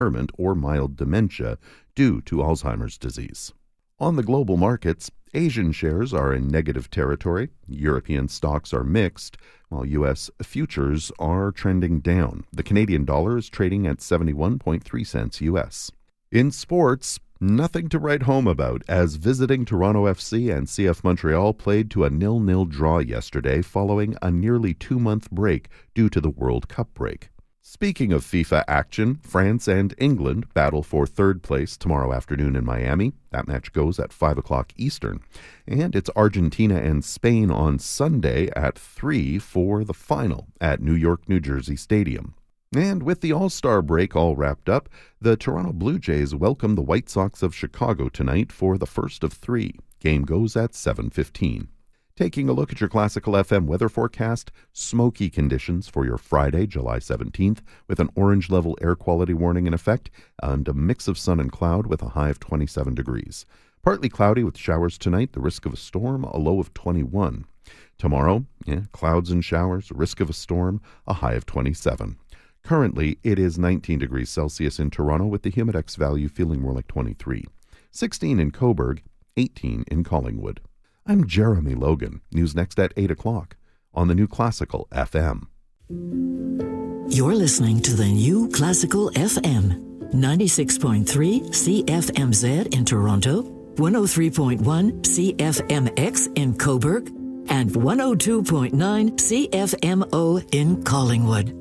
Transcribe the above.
impairment or mild dementia due to Alzheimer's disease. On the global markets, Asian shares are in negative territory, European stocks are mixed, while U.S. futures are trending down. The Canadian dollar is trading at 71.3 cents U.S. In sports, nothing to write home about, as visiting Toronto FC and CF Montreal played to a 0-0 draw yesterday following a nearly 2-month break due to the World Cup break. Speaking of FIFA action, France and England battle for third place tomorrow afternoon in Miami. That match goes at 5 o'clock Eastern. And it's Argentina and Spain on Sunday at 3 for the final at New York, New Jersey Stadium. And with the All-Star break all wrapped up, the Toronto Blue Jays welcome the White Sox of Chicago tonight for the first of 3. Game goes at 7:15. Taking a look at your Classical FM weather forecast, smoky conditions for your Friday, July 17th, with an orange level air quality warning in effect, and a mix of sun and cloud with a high of 27 degrees. Partly cloudy with showers tonight, the risk of a storm, a low of 21. Tomorrow, clouds and showers, risk of a storm, a high of 27. Currently, it is 19 degrees Celsius in Toronto with the Humidex value feeling more like 23. 16 in Cobourg, 18 in Collingwood. I'm Jeremy Logan. News next at 8 o'clock on the new Classical FM. You're listening to the new Classical FM. 96.3 CFMZ in Toronto, 103.1 CFMX in Cobourg, and 102.9 CFMO in Collingwood.